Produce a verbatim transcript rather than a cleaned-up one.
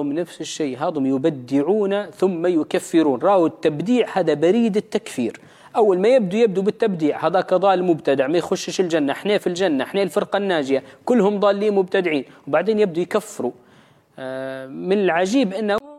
هاضم نفس الشيء، هاضم يبدعون ثم يكفرون. راوا التبديع هذا بريد التكفير. أول ما يبدو يبدو بالتبديع، هذاك ضال مبتدع ما يخشش الجنة، احنا في الجنة، احنا الفرقة الناجية، كلهم ضالين مبتدعين، وبعدين يبدو يكفروا. من العجيب أنه